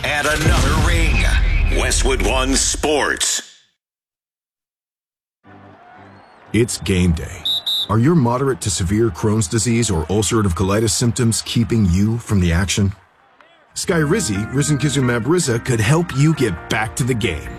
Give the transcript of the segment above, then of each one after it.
Add another ring. Westwood One Sports. It's game day. Are your moderate to severe Crohn's disease or ulcerative colitis symptoms keeping you from the action? Skyrizi, risankizumab Riza, could help you get back to the game.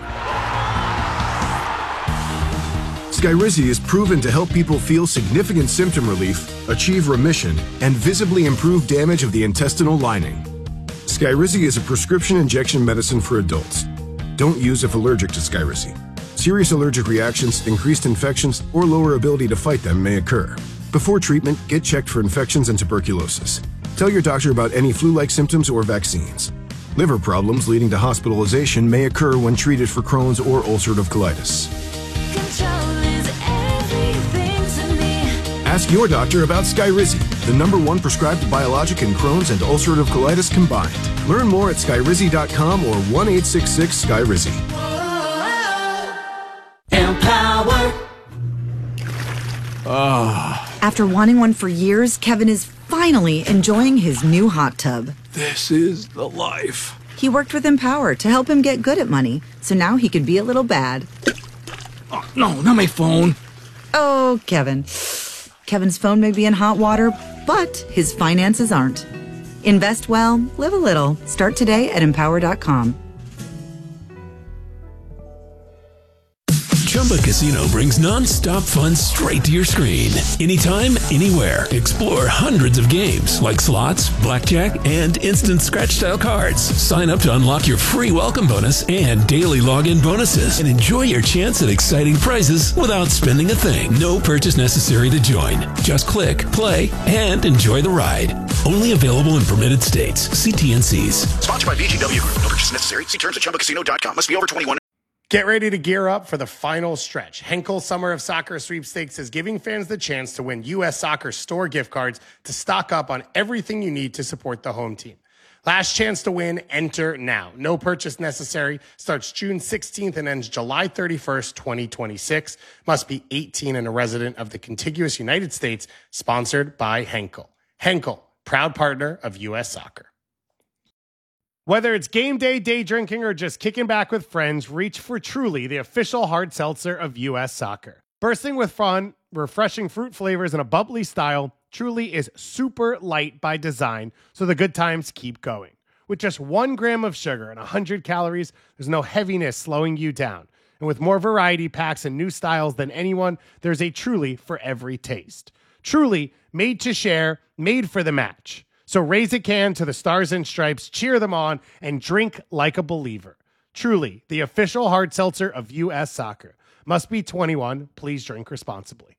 Skyrizi is proven to help people feel significant symptom relief, achieve remission, and visibly improve damage of the intestinal lining. Skyrizi is a prescription injection medicine for adults. Don't use if allergic to Skyrizi. Serious allergic reactions, increased infections, or lower ability to fight them may occur. Before treatment, get checked for infections and tuberculosis. Tell your doctor about any flu-like symptoms or vaccines. Liver problems leading to hospitalization may occur when treated for Crohn's or ulcerative colitis. Ask your doctor about Skyrizi, the #1 prescribed biologic in Crohn's and ulcerative colitis combined. Learn more at skyrizi.com or 1-866-SKYRIZI. Empower. After wanting one for years, Kevin is finally enjoying his new hot tub. This is the life. He worked with Empower to help him get good at money, so now he can be a little bad. Oh, no, not my phone. Oh, Kevin. Kevin's phone may be in hot water, but his finances aren't. Invest well, live a little. Start today at Empower.com. Chumba Casino brings non-stop fun straight to your screen. Anytime, anywhere. Explore hundreds of games like slots, blackjack, and instant scratch-style cards. Sign up to unlock your free welcome bonus and daily login bonuses. And enjoy your chance at exciting prizes without spending a thing. No purchase necessary to join. Just click, play, and enjoy the ride. Only available in permitted states. See T&Cs. Sponsored by VGW Group. No purchase necessary. See terms at ChumbaCasino.com. Must be over 21. Get ready to gear up for the final stretch. Henkel Summer of Soccer Sweepstakes is giving fans the chance to win U.S. Soccer store gift cards to stock up on everything you need to support the home team. Last chance to win, enter now. No purchase necessary. Starts June 16th and ends July 31st, 2026. Must be 18 and a resident of the contiguous United States. Sponsored by Henkel. Henkel, proud partner of U.S. Soccer. Whether it's game day, day drinking, or just kicking back with friends, reach for Truly, the official hard seltzer of U.S. Soccer. Bursting with fun, refreshing fruit flavors, and a bubbly style, Truly is super light by design, so the good times keep going. With just 1 gram of sugar and 100 calories, there's no heaviness slowing you down. And with more variety packs and new styles than anyone, there's a Truly for every taste. Truly, made to share, made for the match. So raise a can to the Stars and Stripes, cheer them on, and drink like a believer. Truly, the official hard seltzer of U.S. Soccer. Must be 21. Please drink responsibly.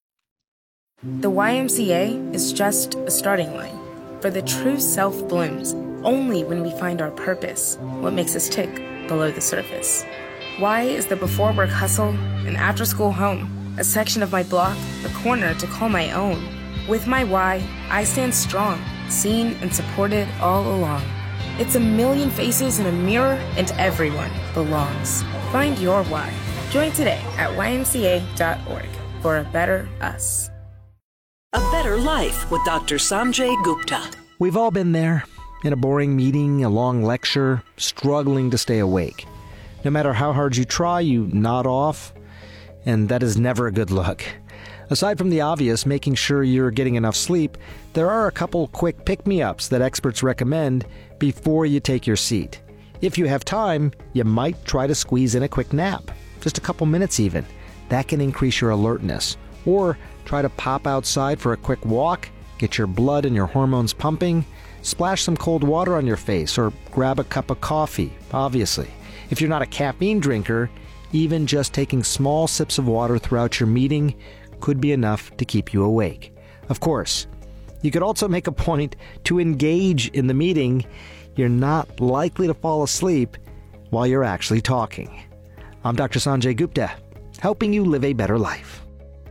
The YMCA is just a starting line. For the true self blooms only when we find our purpose, what makes us tick below the surface. Y is the before work hustle, an after school home, a section of my block, a corner to call my own. With my Y, I stand strong, seen and supported all along. It's a million faces in a mirror, and everyone belongs. Find your why. Join today at ymca.org for a better us. A better life with Dr. Sanjay Gupta. We've all been there. In a boring meeting, a long lecture, struggling to stay awake. No matter how hard you try, you nod off, and that is never a good look. Aside from the obvious, making sure you're getting enough sleep, there are a couple quick pick-me-ups that experts recommend before you take your seat. If you have time, you might try to squeeze in a quick nap, just a couple minutes even. That can increase your alertness. Or try to pop outside for a quick walk, get your blood and your hormones pumping, splash some cold water on your face, or grab a cup of coffee, obviously. If you're not a caffeine drinker, even just taking small sips of water throughout your meeting could be enough to keep you awake. Of course, you could also make a point to engage in the meeting. You're not likely to fall asleep while you're actually talking. I'm Dr. Sanjay Gupta, helping you live a better life.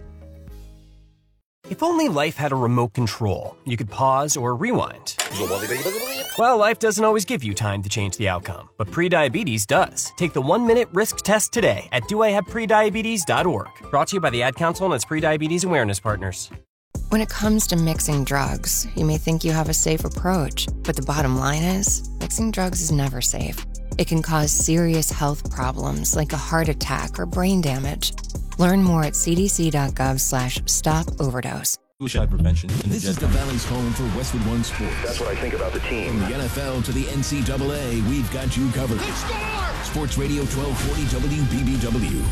If only life had a remote control, you could pause or rewind. Well, life doesn't always give you time to change the outcome, but prediabetes does. Take the 1-minute risk test today at doihaveprediabetes.org. Brought to you by the Ad Council and its prediabetes awareness partners. When it comes to mixing drugs, you may think you have a safe approach, but the bottom line is, mixing drugs is never safe. It can cause serious health problems like a heart attack or brain damage. Learn more at cdc.gov/stop-overdose. Suicide prevention. This is the Valley's home for Westwood One Sports. That's what I think about the team. From the NFL to the NCAA, we've got you covered. They score! Sports Radio 1240 WBBW.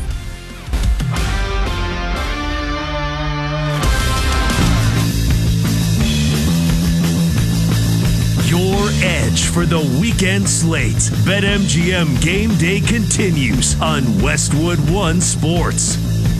Your edge for the weekend slate. BetMGM Game Day continues on Westwood One Sports.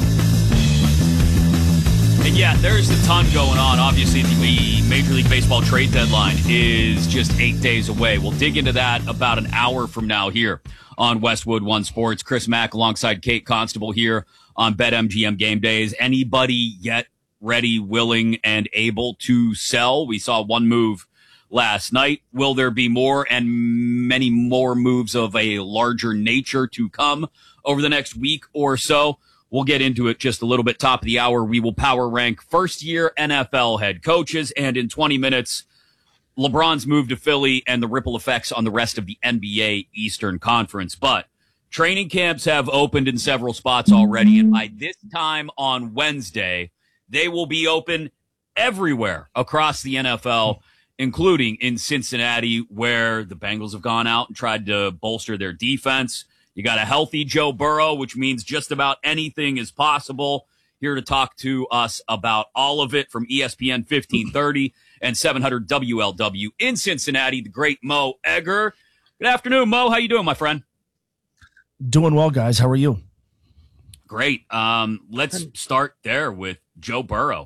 And yeah, there's a ton going on. Obviously, the Major League Baseball trade deadline is just 8 days away. We'll dig into that about an hour from now here on Westwood One Sports. Chris Mack alongside Kate Constable here on BetMGM Game Days. Anybody yet ready, willing, and able to sell? We saw one move last night. Will there be more and many more moves of a larger nature to come over the next week or so? We'll get into it just a little bit. Top of the hour, we will power rank first-year NFL head coaches. And in 20 minutes, LeBron's move to Philly and the ripple effects on the rest of the NBA Eastern Conference. But training camps have opened in several spots already. And by this time on Wednesday, they will be open everywhere across the NFL, including in Cincinnati, where the Bengals have gone out and tried to bolster their defense. You got a healthy Joe Burrow, which means just about anything is possible. Here to talk to us about all of it from ESPN 1530 and 700 WLW in Cincinnati, the great Mo Egger. Good afternoon, Mo. How you doing, my friend? Doing well, guys. How are you? Great. Let's start there with Joe Burrow.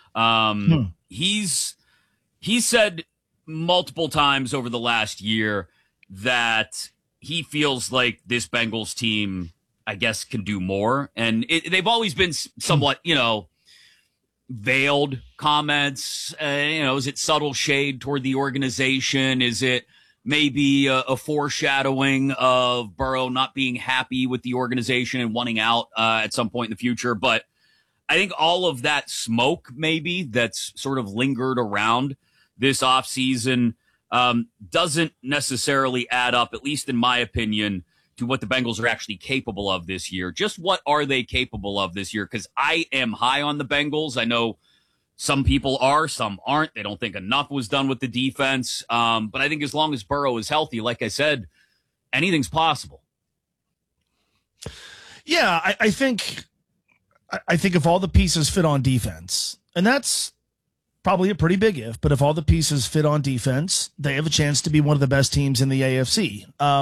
He said multiple times over the last year that he feels like this Bengals team, I guess, can do more. And they've always been somewhat, veiled comments. Is it subtle shade toward the organization? Is it maybe a foreshadowing of Burrow not being happy with the organization and wanting out at some point in the future? But I think all of that smoke maybe that's sort of lingered around this offseason doesn't necessarily add up, at least in my opinion, to what the Bengals are actually capable of this year. Just what are they capable of this year? Because I am high on the Bengals. I know some people are, some aren't. They don't think enough was done with the defense. But I think as long as Burrow is healthy, like I said, anything's possible. Yeah, I think if all the pieces fit on defense, and that's probably a pretty big if, but if all the pieces fit on defense, they have a chance to be one of the best teams in the AFC.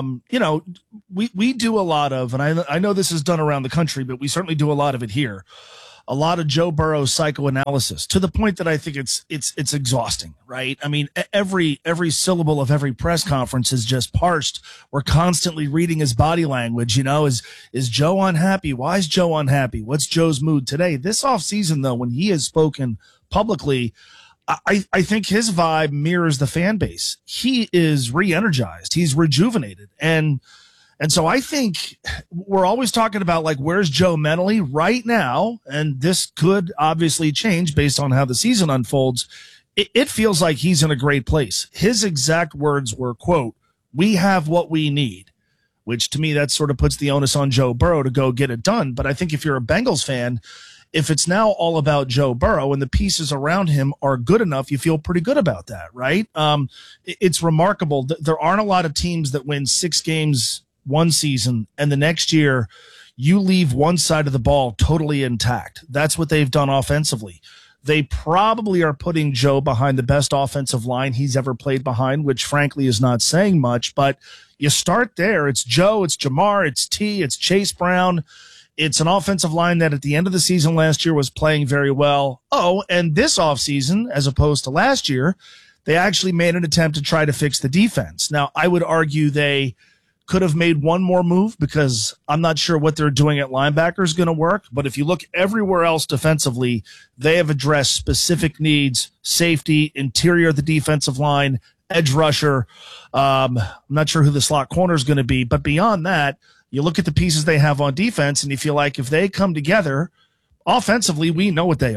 We do a lot of, and I know this is done around the country, but we certainly do a lot of it here. A lot of Joe Burrow psychoanalysis to the point that I think it's exhausting, right? I mean, every syllable of every press conference is just parsed. We're constantly reading his body language. Is Joe unhappy? Why is Joe unhappy? What's Joe's mood today? This offseason, though, when he has spoken publicly, I think his vibe mirrors the fan base. He is re-energized. He's rejuvenated. And so I think we're always talking about, like, where's Joe mentally right now? And this could obviously change based on how the season unfolds. It feels like he's in a great place. His exact words were, quote, "We have what we need," which to me, that sort of puts the onus on Joe Burrow to go get it done. But I think if you're a Bengals fan, if it's now all about Joe Burrow and the pieces around him are good enough, you feel pretty good about that, right? It's remarkable. There aren't a lot of teams that win 6 games one season and the next year you leave one side of the ball totally intact. That's what they've done offensively. They probably are putting Joe behind the best offensive line he's ever played behind, which frankly is not saying much, but you start there. It's Joe, it's Jamar, it's T, it's Chase Brown. It's an offensive line that at the end of the season last year was playing very well. Oh, and this offseason, as opposed to last year, they actually made an attempt to try to fix the defense. Now, I would argue they could have made one more move because I'm not sure what they're doing at linebacker is going to work. But if you look everywhere else defensively, they have addressed specific needs: safety, interior of the defensive line, edge rusher. I'm not sure who the slot corner is going to be, but beyond that, you look at the pieces they have on defense and you feel like if they come together offensively, we know what they are.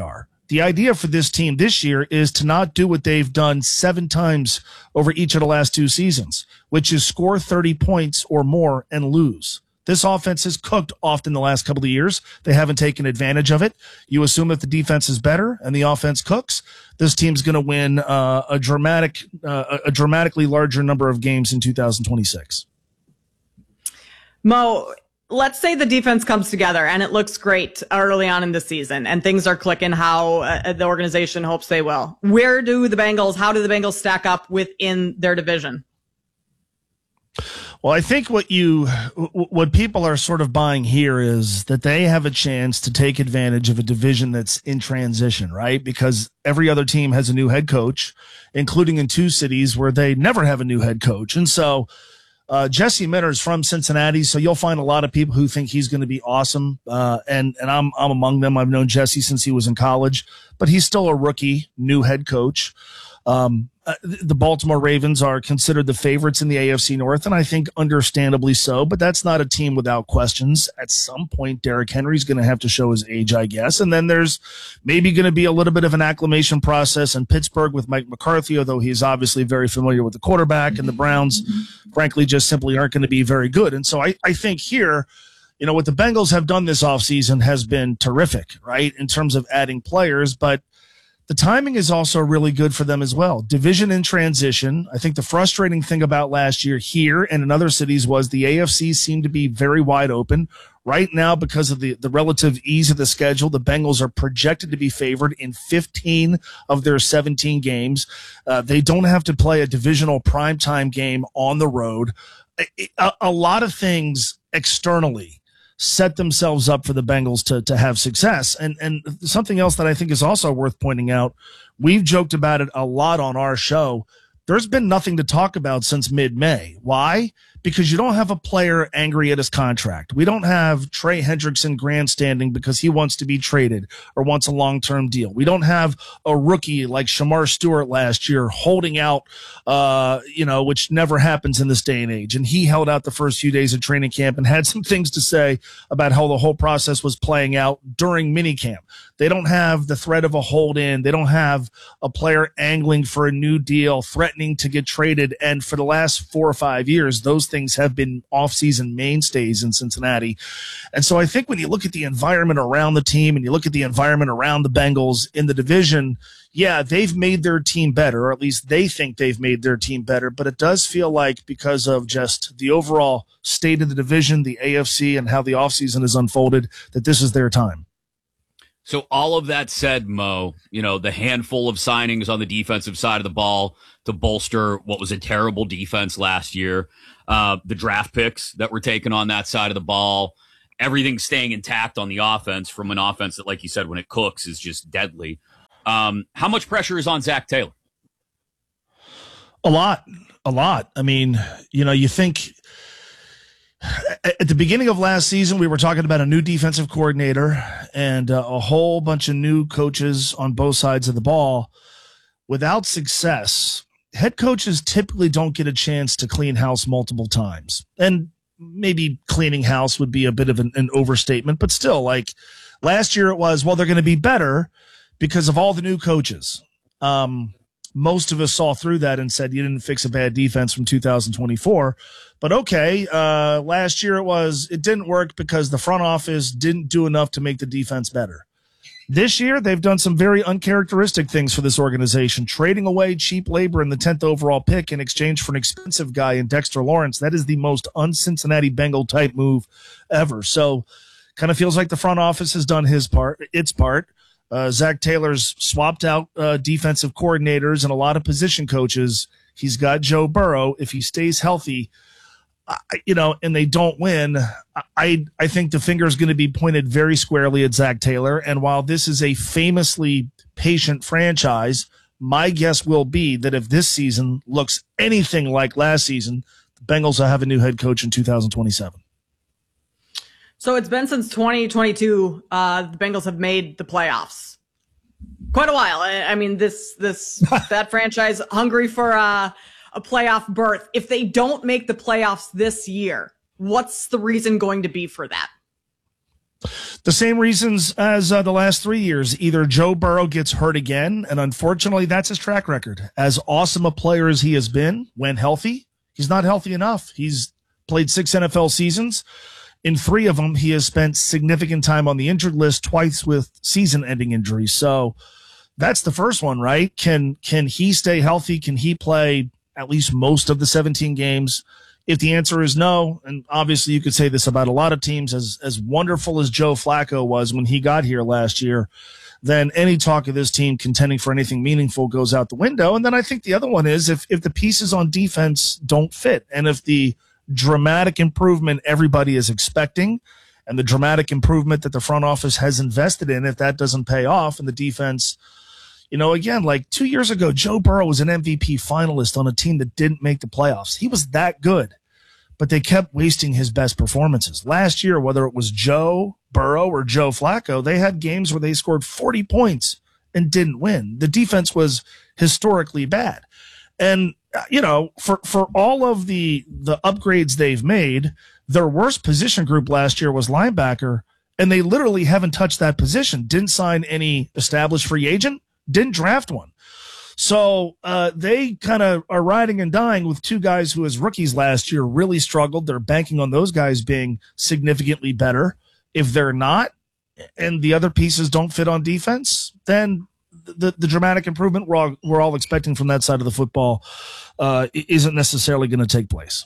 The idea for this team this year is to not do what they've done 7 times over each of the last 2 seasons, which is score 30 points or more and lose. This offense has cooked often the last couple of years. They haven't taken advantage of it. You assume that the defense is better and the offense cooks. This team's going to win a dramatically larger number of games in 2026. Mo, let's say the defense comes together and it looks great early on in the season and things are clicking how the organization hopes they will. How do the Bengals stack up within their division? Well, I think what people are sort of buying here is that they have a chance to take advantage of a division that's in transition, right? Because every other team has a new head coach, including in 2 cities where they never have a new head coach. And so Jesse Minter is from Cincinnati, so you'll find a lot of people who think he's going to be awesome. And I'm among them. I've known Jesse since he was in college, but he's still a rookie, new head coach. The Baltimore Ravens are considered the favorites in the AFC North, and I think understandably so, but that's not a team without questions. At some point, Derrick Henry's going to have to show his age, I guess, and then there's maybe going to be a little bit of an acclimation process in Pittsburgh with Mike McCarthy, although he's obviously very familiar with the quarterback, and the Browns, frankly, just simply aren't going to be very good. And so I think here, what the Bengals have done this offseason has been terrific, right, in terms of adding players, but the timing is also really good for them as well. Division in transition. I think the frustrating thing about last year here and in other cities was the AFC seemed to be very wide open. Right now, because of the relative ease of the schedule, the Bengals are projected to be favored in 15 of their 17 games. They don't have to play a divisional primetime game on the road. A lot of things externally set themselves up for the Bengals to have success. And something else that I think is also worth pointing out, we've joked about it a lot on our show. There's been nothing to talk about since mid-May. Why? Because you don't have a player angry at his contract. We don't have Trey Hendrickson grandstanding because he wants to be traded or wants a long-term deal. We don't have a rookie like Shamar Stewart last year holding out, which never happens in this day and age. And he held out the first few days of training camp and had some things to say about how the whole process was playing out during minicamp. They don't have the threat of a hold-in. They don't have a player angling for a new deal, threatening to get traded. And for the last 4 or 5 years, those things have been off-season mainstays in Cincinnati. And so I think when you look at the environment around the team and you look at the environment around the Bengals in the division, yeah, they've made their team better, or at least they think they've made their team better. But it does feel like because of just the overall state of the division, the AFC, and how the offseason has unfolded, that this is their time. So all of that said, Mo, the handful of signings on the defensive side of the ball to bolster what was a terrible defense last year, the draft picks that were taken on that side of the ball, everything staying intact on the offense from an offense that, like you said, when it cooks is just deadly. How much pressure is on Zach Taylor? A lot. I mean, you think at the beginning of last season, we were talking about a new defensive coordinator and a whole bunch of new coaches on both sides of the ball. Without success, head coaches typically don't get a chance to clean house multiple times. And maybe cleaning house would be a bit of an overstatement, but still, like last year it was, well, they're going to be better because of all the new coaches. Most of us saw through that and said you didn't fix a bad defense from 2024. But okay, last year it didn't work because the front office didn't do enough to make the defense better. This year, they've done some very uncharacteristic things for this organization, trading away cheap labor in the 10th overall pick in exchange for an expensive guy in Dexter Lawrence. That is the most un-Cincinnati Bengal type move ever. So kind of feels like the front office has done its part. Zach Taylor's swapped out defensive coordinators and a lot of position coaches. He's got Joe Burrow. If he stays healthy, and they don't win, I think the finger is going to be pointed very squarely at Zach Taylor. And while this is a famously patient franchise, my guess will be that if this season looks anything like last season, the Bengals will have a new head coach in 2027. So it's been since 2022, the Bengals have made the playoffs. Quite a while. I mean, that franchise hungry for a playoff berth. If they don't make the playoffs this year, what's the reason going to be for that? The same reasons as the last 3 years. Either Joe Burrow gets hurt again, and unfortunately that's his track record. As awesome a player as he has been when healthy, he's not healthy enough. He's played 6 NFL seasons. In 3 of them, he has spent significant time on the injured list, twice with season-ending injuries. So that's the first one, right? Can he stay healthy? Can he play at least most of the 17 games? If the answer is no, and obviously you could say this about a lot of teams, as wonderful as Joe Flacco was when he got here last year, then any talk of this team contending for anything meaningful goes out the window. And then I think the other one is if the pieces on defense don't fit, and if the dramatic improvement everybody is expecting and the dramatic improvement that the front office has invested in, if that doesn't pay off and the defense, again, like 2 years ago, Joe Burrow was an MVP finalist on a team that didn't make the playoffs. He was that good, but they kept wasting his best performances. Last year, whether it was Joe Burrow or Joe Flacco, they had games where they scored 40 points and didn't win. The defense was historically bad. And, for all of the upgrades they've made, their worst position group last year was linebacker, and they literally haven't touched that position. Didn't sign any established free agent, didn't draft one. So they kind of are riding and dying with 2 guys who as rookies last year really struggled. They're banking on those guys being significantly better. If they're not, and the other pieces don't fit on defense, then the dramatic improvement we're all expecting from that side of the football isn't necessarily going to take place.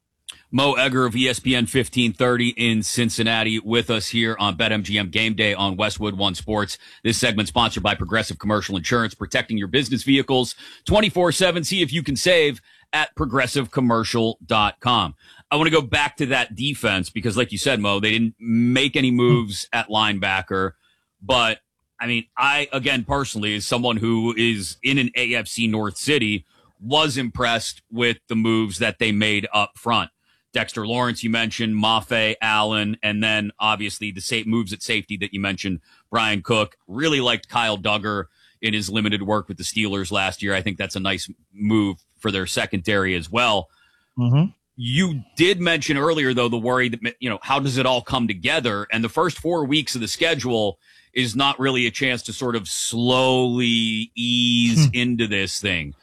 Mo Egger of ESPN 1530 in Cincinnati with us here on BetMGM Game Day on Westwood One Sports. This segment sponsored by Progressive Commercial Insurance, protecting your business vehicles 24/7. See if you can save at progressivecommercial.com. I want to go back to that defense because, like you said, Mo, they didn't make any moves at linebacker. But, I mean, I, again, personally, as someone who is in an AFC North city, was impressed with the moves that they made up front. Dexter Lawrence, you mentioned, Mafe, Allen, and then obviously the moves at safety that you mentioned, Brian Cook. Really liked Kyle Duggar in his limited work with the Steelers last year. I think that's a nice move for their secondary as well. Mm-hmm. You did mention earlier, though, the worry that, how does it all come together? And the first 4 weeks of the schedule is not really a chance to sort of slowly ease into this thing.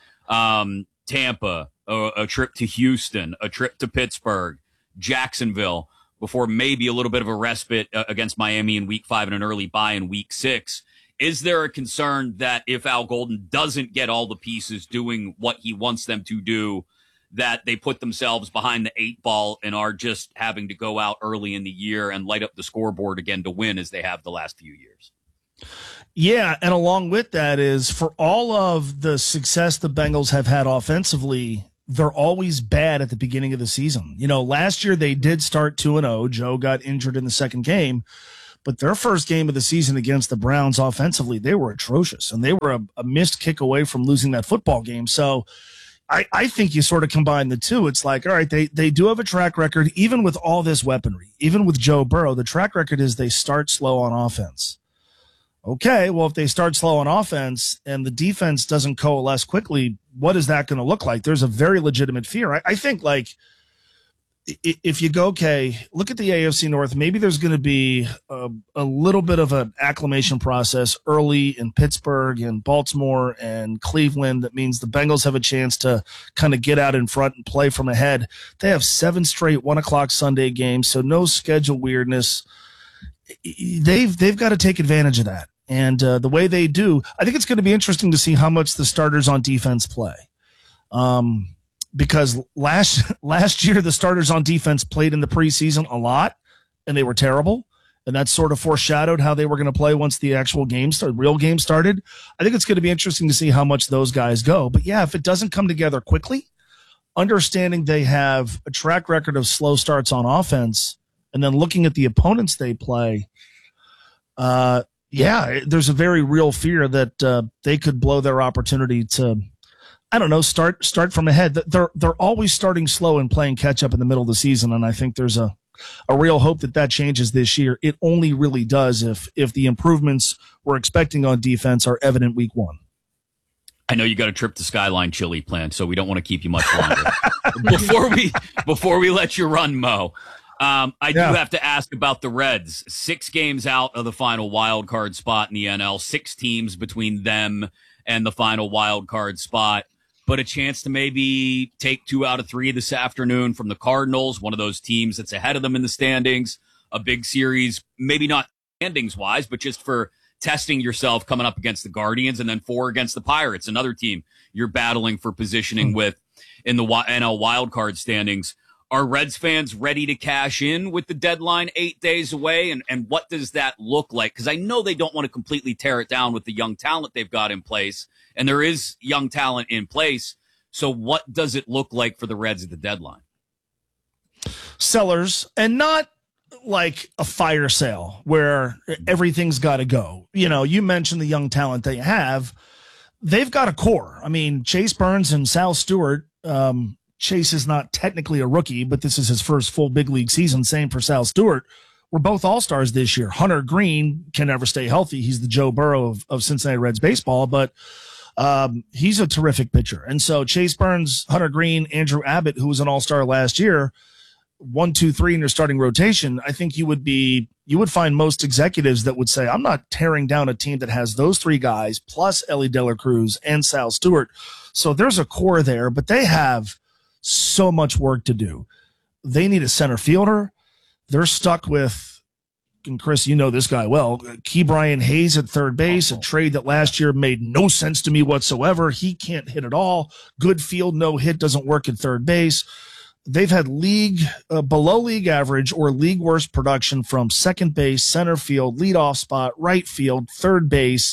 Tampa, a trip to Houston, a trip to Pittsburgh, Jacksonville, before maybe a little bit of a respite against Miami in week 5 and an early bye in week 6. Is there a concern that if Al Golden doesn't get all the pieces doing what he wants them to do, that they put themselves behind the 8 ball and are just having to go out early in the year and light up the scoreboard again to win as they have the last few years? Yeah, and along with that is, for all of the success the Bengals have had offensively, they're always bad at the beginning of the season. Last year they did start 2-0. Joe got injured in the second game, but their first game of the season against the Browns offensively, they were atrocious, and they were a missed kick away from losing that football game. So I think you sort of combine the two. It's like, all right, they do have a track record, even with all this weaponry, even with Joe Burrow. The track record is they start slow on offense. Okay, well, if they start slow on offense and the defense doesn't coalesce quickly, what is that going to look like? There's a very legitimate fear. I think, like, if you go, okay, look at the AFC North, maybe there's going to be a little bit of an acclimation process early in Pittsburgh and Baltimore and Cleveland. That means the Bengals have a chance to kind of get out in front and play from ahead. They have 7 straight 1:00 Sunday games, so no schedule weirdness. They've got to take advantage of that. And the way they do, I think it's going to be interesting to see how much the starters on defense play. Because last year, the starters on defense played in the preseason a lot, and they were terrible. And that sort of foreshadowed how they were going to play once the actual real game started. I think it's going to be interesting to see how much those guys go. But yeah, if it doesn't come together quickly, understanding they have a track record of slow starts on offense, and then looking at the opponents they play, there's a very real fear that they could blow their opportunity to, start from ahead. They're always starting slow and playing catch up in the middle of the season, and I think there's a real hope that changes this year. It only really does if the improvements we're expecting on defense are evident week 1. I know you got a trip to Skyline Chili planned, so we don't want to keep you much longer. Before we let you run, Mo, I do have to ask about the Reds. 6 games out of the final wild card spot in the NL, 6 teams between them and the final wild card spot, but a chance to maybe take 2 out of 3 this afternoon from the Cardinals, one of those teams that's ahead of them in the standings. A big series, maybe not standings wise, but just for testing yourself coming up against the Guardians, and then 4 against the Pirates, another team you're battling for positioning with in the NL wildcard standings. Are Reds fans ready to cash in with the deadline 8 days away? And what does that look like? Because I know they don't want to completely tear it down with the young talent they've got in place, and there is young talent in place. So what does it look like for the Reds at the deadline? Sellers, and not like a fire sale where everything's got to go. You know, you mentioned the young talent they have. They've got a core. I mean, Chase Burns and Sal Stewart. Chase is not technically a rookie, but this is his first full big league season. Same for Sal Stewart. We're both all-stars this year. Hunter Green can never stay healthy. He's the Joe Burrow of Cincinnati Reds baseball, but he's a terrific pitcher. And so Chase Burns, Hunter Green, Andrew Abbott, who was an all-star last year, 1, 2, 3 in your starting rotation. I think you would find most executives that would say, I'm not tearing down a team that has those 3 guys plus Ellie De La Cruz and Sal Stewart. So there's a core there, but they have so much work to do. They need a center fielder. They're stuck with, and Chris, you know this guy well, Ke'Bryan Hayes at third base, a trade that last year made no sense to me whatsoever. He can't hit at all. Good field, no hit, doesn't work at third base. They've had below league average or league worst production from second base, center field, leadoff spot, right field, third base.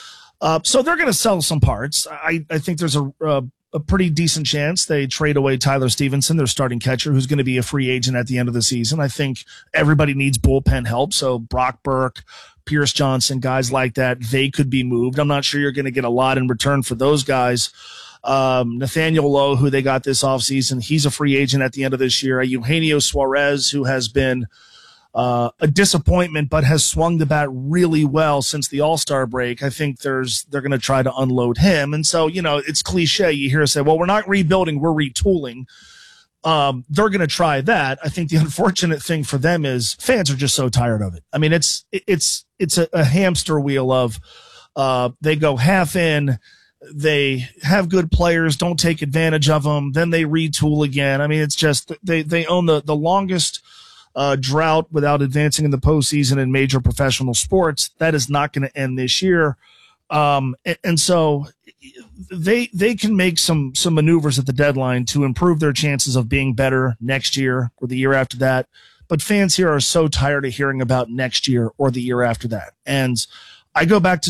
So they're going to sell some parts. I think there's a pretty decent chance they trade away Tyler Stevenson, their starting catcher, who's going to be a free agent at the end of the season. I think everybody needs bullpen help. So Brock Burke, Pierce Johnson, guys like that, they could be moved. I'm not sure you're going to get a lot in return for those guys. Nathaniel Lowe, who they got this offseason, he's a free agent at the end of this year. Eugenio Suarez, who has been a disappointment, but has swung the bat really well since the All-Star break. I think they're going to try to unload him. And so, you know, it's cliche. You hear us say, well, we're not rebuilding, we're retooling. They're going to try that. I think the unfortunate thing for them is fans are just so tired of it. I mean, it's a hamster wheel of, they go half in, they have good players, don't take advantage of them, then they retool again. I mean, it's just, they own the longest drought without advancing in the postseason in major professional sports. That is not going to end this year. And so they can make some maneuvers at the deadline to improve their chances of being better next year or the year after that. But fans here are so tired of hearing about next year or the year after that. And I go back to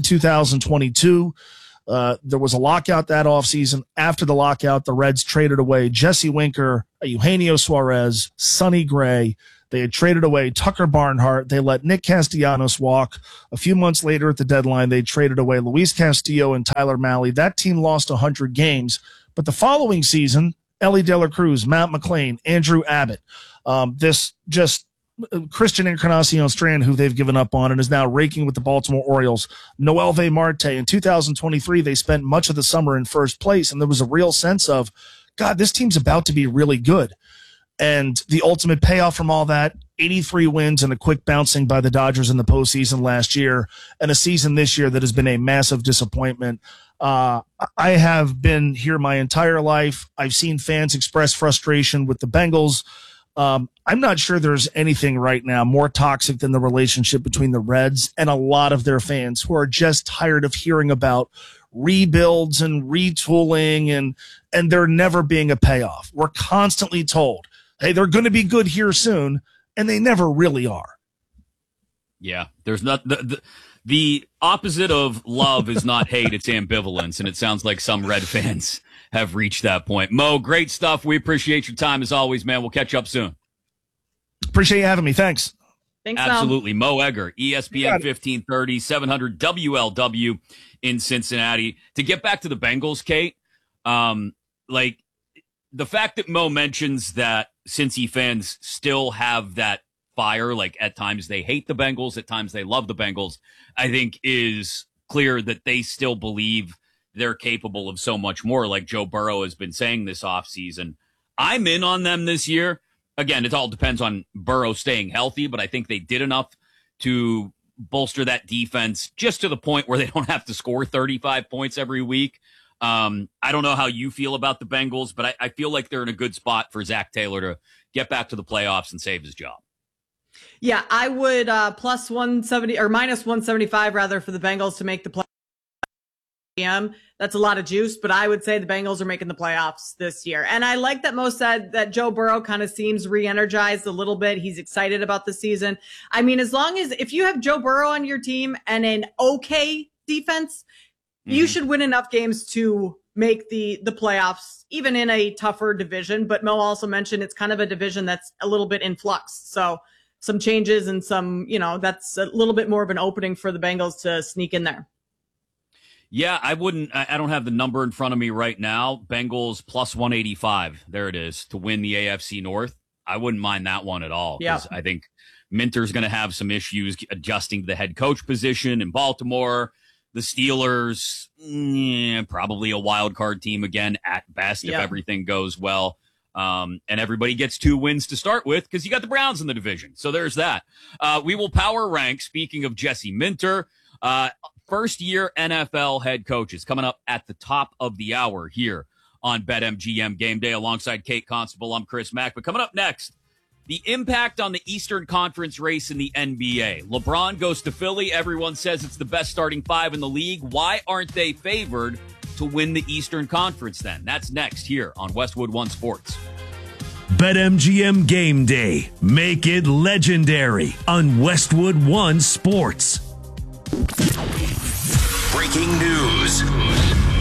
2022. There was a lockout that offseason. After the lockout, the Reds traded away Jesse Winker, Eugenio Suarez, Sonny Gray. They had traded away Tucker Barnhart. They let Nick Castellanos walk. A few months later at the deadline, they traded away Luis Castillo and Tyler Mahle. That team lost 100 games. But the following season, Ellie De La Cruz, Matt McLain, Andrew Abbott, Christian Encarnacion Strand, who they've given up on and is now raking with the Baltimore Orioles, Noelvi Marte. In 2023, they spent much of the summer in first place, and there was a real sense of, God, this team's about to be really good. And the ultimate payoff from all that, 83 wins and a quick bouncing by the Dodgers in the postseason last year, and a season this year that has been a massive disappointment. I have been here my entire life. I've seen fans express frustration with the Bengals. I'm not sure there's anything right now more toxic than the relationship between the Reds and a lot of their fans who are just tired of hearing about rebuilds and retooling and there never being a payoff. We're constantly told, hey, they're going to be good here soon, and they never really are. Yeah, there's not the opposite of love is not hate, it's ambivalence, and it sounds like some Red fans have reached that point. Mo, great stuff. We appreciate your time as always, man. We'll catch up soon. Appreciate you having me. Thanks. Thanks, Absolutely. Mo Egger, ESPN 1530, 700 WLW in Cincinnati. To get back to the Bengals, Kate, like the fact that Mo mentions that Cincy fans still have that fire, like at times they hate the Bengals, at times they love the Bengals, I think is clear that they still believe they're capable of so much more, like Joe Burrow has been saying this offseason. I'm in on them this year, again, it all depends on Burrow staying healthy, but I think they did enough to bolster that defense just to the point where they don't have to score 35 points every week. I don't know how you feel about the Bengals, but I feel like they're in a good spot for Zach Taylor to get back to the playoffs and save his job. Yeah, I would plus 170 or minus 175 rather for the Bengals to make the playoffs. That's a lot of juice, but I would say the Bengals are making the playoffs this year. And I like that Mo said that Joe Burrow kind of seems re-energized a little bit. He's excited about the season. I mean, as long as if you have Joe Burrow on your team and an okay defense, you should win enough games to make the playoffs, even in a tougher division. But Mo also mentioned it's kind of a division that's a little bit in flux. So some changes and some, that's a little bit more of an opening for the Bengals to sneak in there. Yeah, I don't have the number in front of me right now. Bengals plus 185. There it is to win the AFC North. I wouldn't mind that one at all. Because I think Minter's going to have some issues adjusting to the head coach position in Baltimore. The Steelers, probably a wild card team again at best if everything goes well. And everybody gets 2 wins to start with because you got the Browns in the division. So there's that. We will power rank. Speaking of Jesse Minter, first-year NFL head coaches coming up at the top of the hour here on BetMGM Game Day alongside Kate Constable. I'm Chris Mack. But coming up next, the impact on the Eastern Conference race in the NBA. LeBron goes to Philly. Everyone says it's the best starting 5 in the league. Why aren't they favored to win the Eastern Conference then? That's next here on Westwood One Sports. BetMGM Game Day. Make it legendary on Westwood One Sports. Breaking news.